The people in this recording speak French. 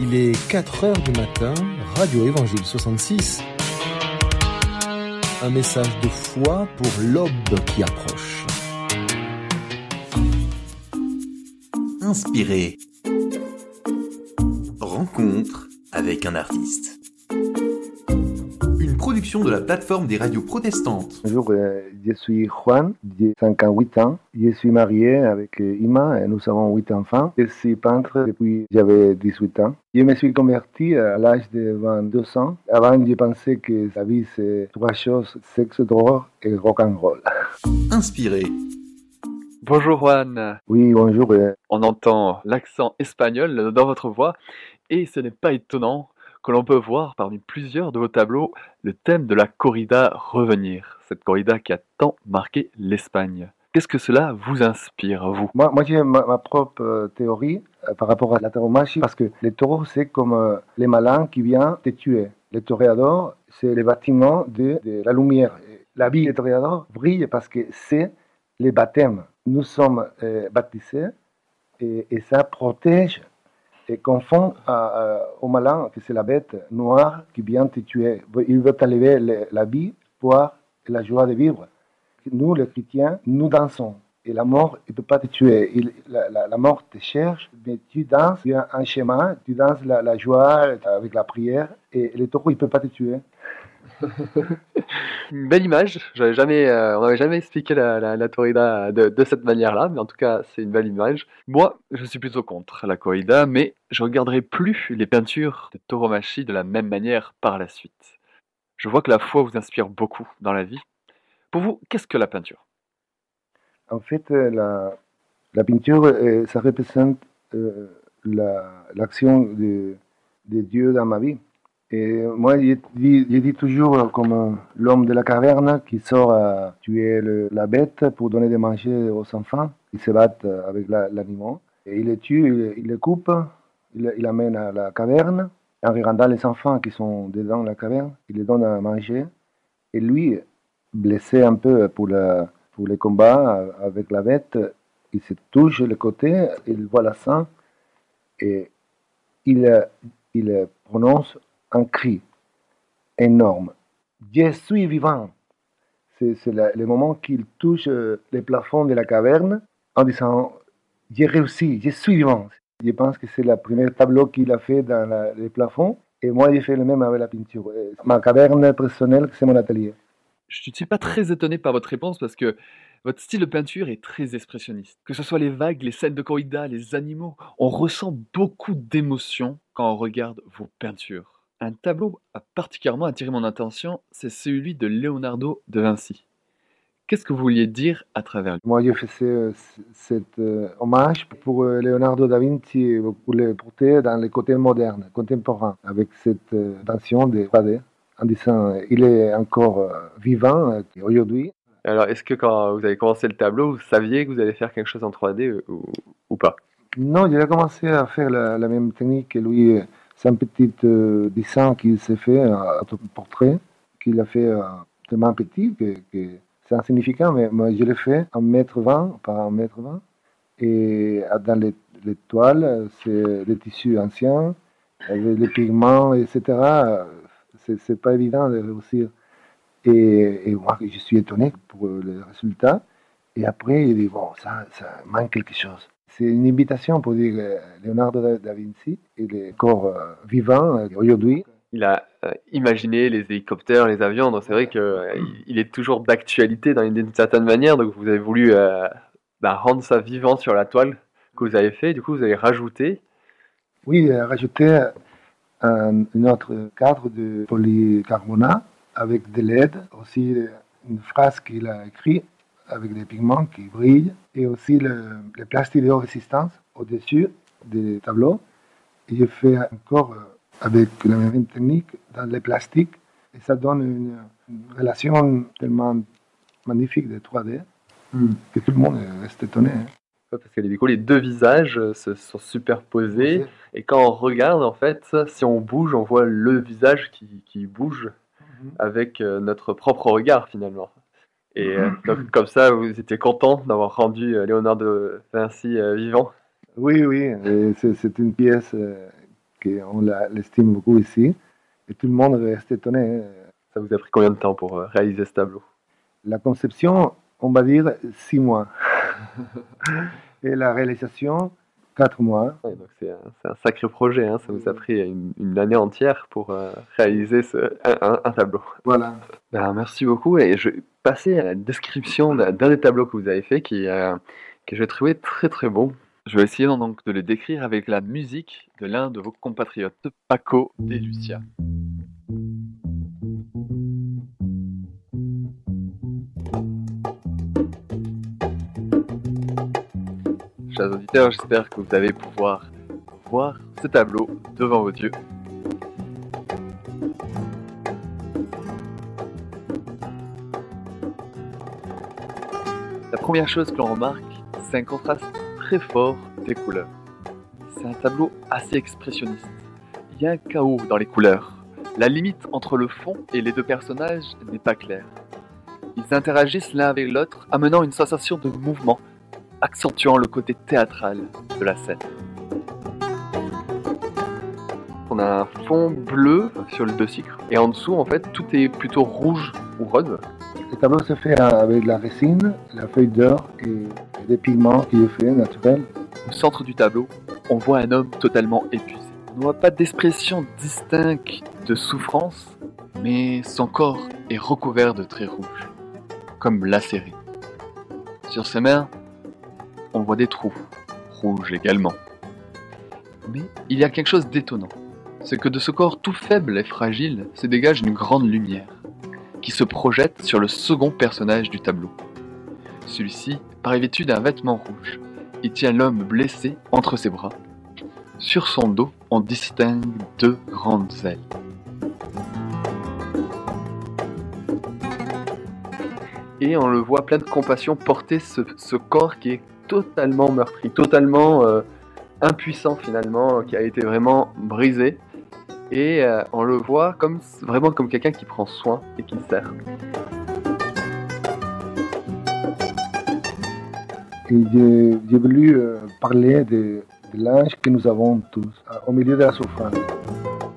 Il est 4 heures du matin, Radio Évangile 66. Un message de foi pour l'aube qui approche. Inspiré. Rencontre avec un artiste. Une production de la plateforme des radios protestantes. Bonjour, je suis Juan, j'ai 58 ans. Je suis marié avec Ima et nous avons 8 enfants. Je suis peintre depuis que j'avais 18 ans. Je me suis converti à l'âge de 22 ans. Avant, je pensais que la vie, c'est 3 choses, sexe, drogue et rock'n'roll. Inspiré. Bonjour Juan. Oui, bonjour. On entend l'accent espagnol dans votre voix et ce n'est pas étonnant que l'on peut voir parmi plusieurs de vos tableaux le thème de la corrida revenir, cette corrida qui a tant marqué l'Espagne. Qu'est-ce que cela vous inspire, vous ? Moi j'ai ma propre théorie par rapport à la tauromachie, parce que les taureaux, c'est comme les malins qui viennent te tuer. Les toréadors, c'est les bâtiments de la lumière. La vie des toréadors brille parce que c'est les baptêmes. Nous sommes baptisés et ça protège et confond au malin, que c'est la bête noire qui vient te tuer. Il veut t'enlever la vie pour la joie de vivre. Nous, les chrétiens, nous dansons. Et la mort, il ne peut pas te tuer. La mort te cherche, mais tu danses, tu as un chemin, tu danses la joie avec la prière. Et le taureau, il ne peut pas te tuer. Une belle image. On n'avait jamais expliqué la corrida de cette manière-là, mais en tout cas, c'est une belle image. Moi, je suis plutôt contre la corrida, mais je regarderai plus les peintures de tauromachie de la même manière par la suite. Je vois que la foi vous inspire beaucoup dans la vie. Pour vous, qu'est-ce que la peinture ? En fait, la peinture, ça représente l'action de Dieu dans ma vie. Et moi, je dis toujours comme l'homme de la caverne qui sort à tuer la bête pour donner de manger aux enfants. Ils se battent avec l'animal. Et il les tue, il les coupe, il l'amène à la caverne. En regardant les enfants qui sont dedans la caverne, il les donne à manger. Et lui, blessé un peu pour les combats avec la bête, il se touche le côté, il voit la sang et il prononce un cri énorme. Je suis vivant. C'est le moment qu'il touche les plafonds de la caverne en disant j'ai réussi, je suis vivant. Je pense que c'est le premier tableau qu'il a fait dans les plafonds et moi j'ai fait le même avec la peinture. Ma caverne personnelle, c'est mon atelier. Je ne suis pas très étonné par votre réponse parce que votre style de peinture est très expressionniste. Que ce soit les vagues, les scènes de corrida, les animaux, on ressent beaucoup d'émotions quand on regarde vos peintures. Un tableau a particulièrement attiré mon attention, c'est celui de Leonardo de Vinci. Qu'est-ce que vous vouliez dire à travers lui ? Moi, je faisais cet hommage pour Leonardo da Vinci, pour le porter dans les côtés modernes, contemporains, avec cette invention de 3D, en disant il est encore vivant aujourd'hui. Alors, est-ce que quand vous avez commencé le tableau, vous saviez que vous allez faire quelque chose en 3D ou pas ? Non, j'ai commencé à faire la même technique que lui. C'est un petit dessin qu'il s'est fait, un portrait qu'il a fait tellement petit que c'est insignifiant, mais moi je l'ai fait 1,20 m par 1,20 m. Et dans les toiles, c'est des tissus anciens, avec les pigments, etc. C'est pas évident de réussir. Et moi, je suis étonné pour le résultat. Et après, il dit, bon, ça manque quelque chose. C'est une invitation pour dire que Leonardo da Vinci, il est encore vivant aujourd'hui. Il a imaginé les hélicoptères, les avions, donc c'est vrai qu'il est toujours d'actualité d'une certaine manière, donc vous avez voulu rendre ça vivant sur la toile que vous avez fait, du coup vous avez rajouté. Oui, rajouté un autre cadre de polycarbonate avec de LED, aussi une phrase qu'il a écrite avec des pigments qui brillent, et aussi le plastique de haute résistance au-dessus des tableaux. Et je fais encore avec la même technique dans les plastiques, et ça donne une relation tellement magnifique de 3D que tout le monde reste étonné. Parce que du coup, les deux visages se sont superposés, et quand on regarde, en fait, si on bouge, on voit le visage qui bouge avec notre propre regard, finalement. Et donc, comme ça, vous étiez content d'avoir rendu Léonard de Vinci vivant ? Oui, c'est une pièce qu'on l'estime beaucoup ici. Et tout le monde reste étonné. Ça vous a pris combien de temps pour réaliser ce tableau? La conception, on va dire 6 mois. Et la réalisation, 4 mois. Ouais, donc c'est un sacré projet, hein. Ça vous a pris une année entière pour réaliser un tableau. Voilà. Ben, merci beaucoup. Et je vais passer à la description d'un des tableaux que vous avez fait que j'ai trouvé très très beau. Je vais essayer donc de le décrire avec la musique de l'un de vos compatriotes, Paco de Lucia. Chers auditeurs, j'espère que vous allez pouvoir voir ce tableau devant vos yeux. La première chose que l'on remarque, c'est un contraste très fort des couleurs. C'est un tableau assez expressionniste. Il y a un chaos dans les couleurs. La limite entre le fond et les deux personnages n'est pas claire. Ils interagissent l'un avec l'autre, amenant une sensation de mouvement, accentuant le côté théâtral de la scène. On a un fond bleu sur le dossier et en dessous, en fait, tout est plutôt rouge ou rose. Le tableau se fait avec de la résine, la feuille d'or et des pigments qui est fait naturels. Au centre du tableau, on voit un homme totalement épuisé. On ne voit pas d'expression distincte de souffrance, mais son corps est recouvert de traits rouges, comme lacérés. Sur ses mains, on voit des trous, rouges également. Mais il y a quelque chose d'étonnant, c'est que de ce corps tout faible et fragile se dégage une grande lumière, qui se projette sur le second personnage du tableau. Celui-ci paraît vêtu d'un vêtement rouge. Il tient l'homme blessé entre ses bras. Sur son dos, on distingue 2 grandes ailes. Et on le voit plein de compassion porter ce corps qui est totalement meurtri, totalement impuissant finalement, qui a été vraiment brisé. Et on le voit vraiment comme quelqu'un qui prend soin et qui sert. Et j'ai voulu parler de l'ange que nous avons tous au milieu de la souffrance.